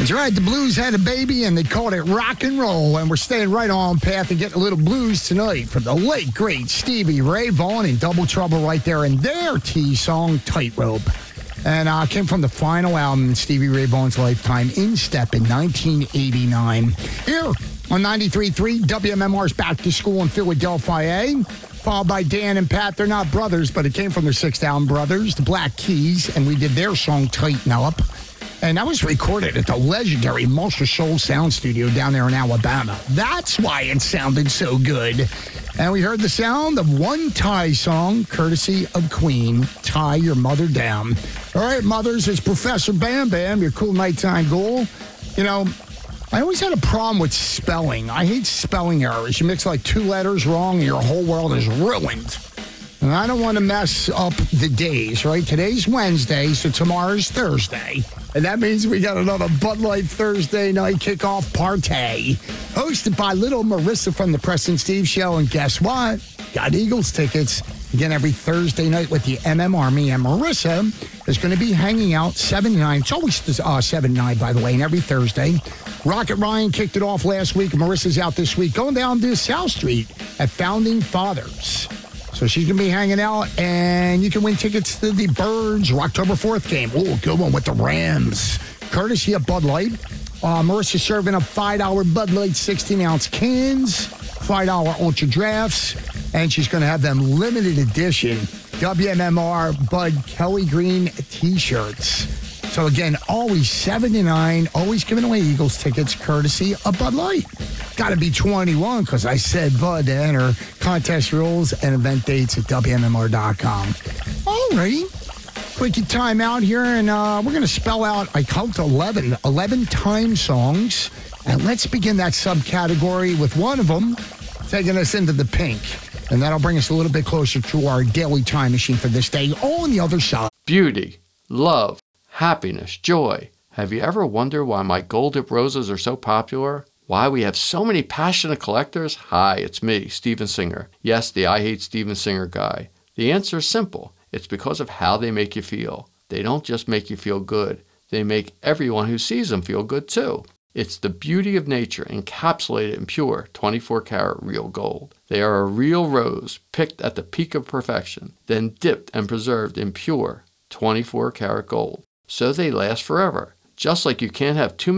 That's right. The Blues had a baby, and they called it rock and roll. And we're staying right on path and getting a little blues tonight from the late, great Stevie Ray Vaughan in Double Trouble right there in their T song, Tightrope. And came from the final album in Stevie Ray Vaughan's lifetime, In Step, in 1989. Here on 93.3, WMMR's Back to School in Philadelphia, followed by Dan and Pat. They're not brothers, but it came from their sixth album, Brothers, the Black Keys, and we did their song, Tighten Up. And that was recorded at the legendary Muscle Shoals Sound Studio down there in Alabama. That's why it sounded so good. And we heard the sound of one Tie song, courtesy of Queen, Tie Your Mother Down. All right, mothers, it's Professor Bam Bam, your cool nighttime goal. You know, I always had a problem with spelling. I hate spelling errors. You mix like two letters wrong and your whole world is ruined. And I don't want to mess up the days, right? Today's Wednesday, so tomorrow's Thursday. And that means we got another Bud Light Thursday night kickoff party. Hosted by little Marissa from the Preston Steve Show. And guess what? Got Eagles tickets. Again, every Thursday night with the MM Army. And Marissa is going to be hanging out 7 to 9. It's always 7 to 9, by the way, and every Thursday. Rocket Ryan kicked it off last week. Marissa's out this week. Going down to South Street at Founding Fathers. So she's going to be hanging out, and you can win tickets to the Birds October 4th game. Oh, good one with the Rams. Courtesy of Bud Light. Marissa's serving up $5 Bud Light 16-ounce cans, $5 Ultra Drafts, and she's going to have them limited edition WMMR Bud Kelly Green T-shirts. So, again, always 7 to 9, always giving away Eagles tickets courtesy of Bud Light. Got to be 21 because I said Bud to enter. Contest rules and event dates at WMMR.com. All right. Quick time out here, and we're going to spell out, I count 11 time songs. And let's begin that subcategory with one of them taking us into the pink. And that'll bring us a little bit closer to our daily time machine for this day. On the other side. Beauty, love, happiness, joy. Have you ever wondered why my gold dip roses are so popular? Why we have so many passionate collectors? Hi, it's me, Steven Singer. Yes, the I Hate Steven Singer guy. The answer is simple. It's because of how they make you feel. They don't just make you feel good. They make everyone who sees them feel good too. It's the beauty of nature encapsulated in pure 24-karat real gold. They are a real rose picked at the peak of perfection, then dipped and preserved in pure 24-karat gold. So they last forever. Just like you can't have too